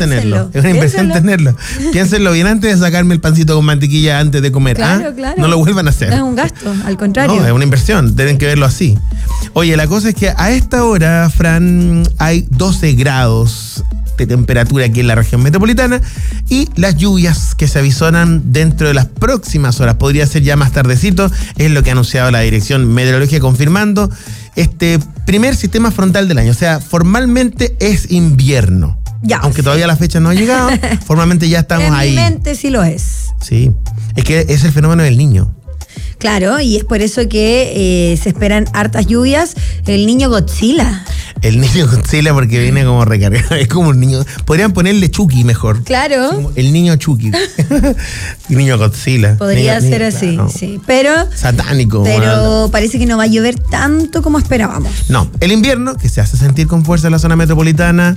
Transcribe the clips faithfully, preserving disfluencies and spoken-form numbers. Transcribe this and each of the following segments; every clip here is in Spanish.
tenerlo. Es una inversión tenerlo. Piénsenlo bien antes de sacarme el pancito con mantequilla antes de comer. Claro, ¿Ah? claro. No lo vuelvan a hacer. No es un gasto, al contrario. No, es una inversión. Tienen que verlo así. Oye, la cosa es que a esta hora, Fran, hay doce grados de temperatura aquí en la región metropolitana y las lluvias que se avisoran dentro de las próximas horas, podría ser ya más tardecito, es lo que ha anunciado la Dirección Meteorológica, confirmando este primer sistema frontal del año. O sea, formalmente es invierno. Ya, aunque sí. todavía la fecha no ha llegado, formalmente ya estamos en ahí. En mi mente sí lo es. Sí, es que es el fenómeno del niño. Claro, y es por eso que eh, se esperan hartas lluvias. El niño Godzilla. El niño Godzilla porque viene como recargado. Es como un niño. Podrían ponerle Chucky mejor. Claro. Como el niño Chucky. El niño Godzilla. Podría niño, ser niño, así, claro. sí. Pero, satánico. pero bueno. parece que no va a llover tanto como esperábamos. No, el invierno, que se hace sentir con fuerza en la zona metropolitana,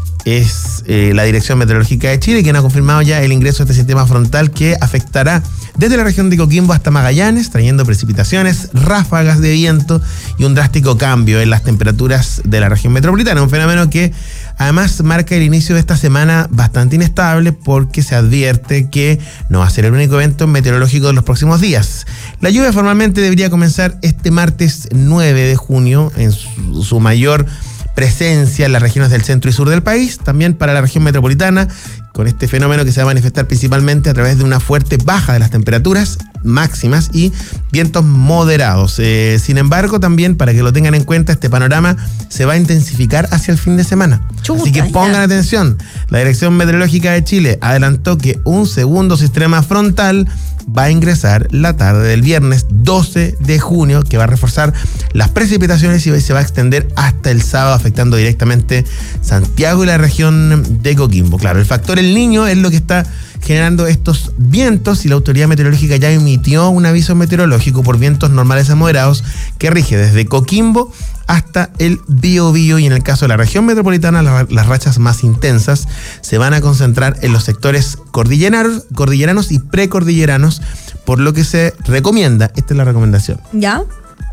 es eh, la Dirección Meteorológica de Chile quien ha confirmado ya el ingreso de este sistema frontal que afectará desde la región de Coquimbo hasta Magallanes, trayendo precipitaciones, ráfagas de viento y un drástico cambio en las temperaturas de la región metropolitana. Un fenómeno que además marca el inicio de esta semana bastante inestable porque se advierte que no va a ser el único evento meteorológico de los próximos días. La lluvia formalmente debería comenzar este martes nueve de junio en su, su mayor presencia en las regiones del centro y sur del país, también para la región metropolitana, con este fenómeno que se va a manifestar principalmente a través de una fuerte baja de las temperaturas máximas y vientos moderados. Eh, sin embargo, también para que lo tengan en cuenta, este panorama se va a intensificar hacia el fin de semana. Chuta, Así que pongan ya. atención. La Dirección Meteorológica de Chile adelantó que un segundo sistema frontal va a ingresar la tarde del viernes doce de junio, que va a reforzar las precipitaciones y se va a extender hasta el sábado, afectando directamente Santiago y la región de Coquimbo. Claro, el factor El Niño es lo que está generando estos vientos y la Autoridad Meteorológica ya emitió un aviso meteorológico por vientos normales a moderados que rige desde Coquimbo hasta el Biobío, y en el caso de la región metropolitana la, las rachas más intensas se van a concentrar en los sectores cordilleranos, cordilleranos y precordilleranos, por lo que se recomienda, esta es la recomendación, ¿Ya?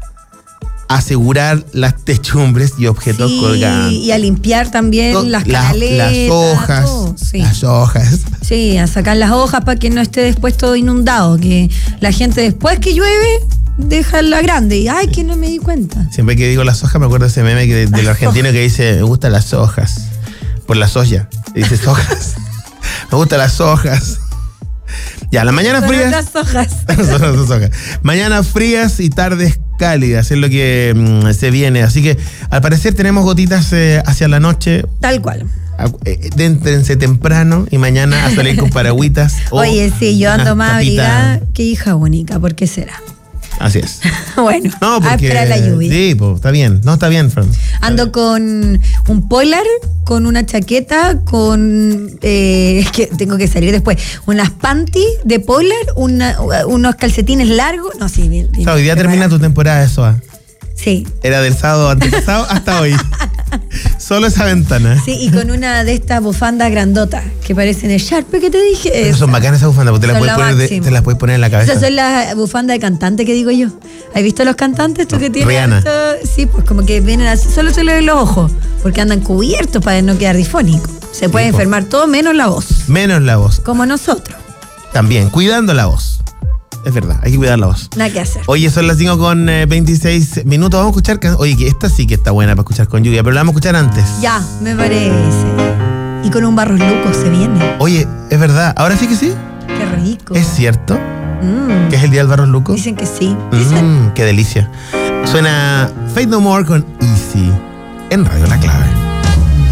asegurar las techumbres y objetos Sí, colgantes. y a limpiar también To- las las- canaletas. las hojas, todo, sí. las hojas. Sí, a sacar las hojas para que no esté después todo inundado, que la gente después que llueve deja la grande y ay, que no me di cuenta. Siempre que digo las hojas me acuerdo de ese meme que de- del argentino que dice, me gustan las hojas, por la soya, y dice hojas, me gustan las hojas. Ya, las mañanas Son frías. otras hojas. Son otras hojas. Mañanas frías y tardes cálidas, es lo que mm, se viene. Así que al parecer tenemos gotitas eh, hacia la noche. Tal cual. Eh, Déntrense temprano y mañana a salir con paragüitas. o Oye, sí, yo ando una más tapita. abrigada que hija única, ¿por qué será? Así es. Bueno, No, a porque. esperar la lluvia. Sí, pues, está bien. No, está bien, Fran. Ando con un polar, con una chaqueta, con... Eh, es que tengo que salir después. Unas panties de polar, una, unos calcetines largos. No, sí, bien. bien O sea, hoy día termina tu temporada de S O A. Sí. Era del sábado antepasado hasta hoy. Solo esa ventana. Sí, y con una de estas bufandas grandotas que parecen el Sharpe que te dije. Pero Esa. son bacanas esas bufandas porque te las, Son puedes lo poner de- máximo. te las puedes poner en la cabeza. Esas son las bufandas de cantante que digo yo. ¿Has visto los cantantes? Tú que tienes. Rihanna. harto- Sí, pues como que vienen así, solo se le ven los ojos, porque andan cubiertos para no quedar difónico. Se puede Sí, po. enfermar todo menos la voz, Menos la voz. como nosotros. También, cuidando la voz. Es verdad, hay que cuidar la voz. Nada que hacer. Oye, son las cinco con eh, veintiséis minutos. Vamos a escuchar. can- Oye, que esta sí que está buena para escuchar con lluvia, pero la vamos a escuchar antes. Ya, me parece. Y con un Barros Luco se viene. Oye, es verdad. Ahora sí que sí. Qué rico. Es cierto Mm. que es el día del Barros Luco. Dicen que sí. Dicen. Mm, qué delicia. Suena Fate No More con Easy en Radio La Clave.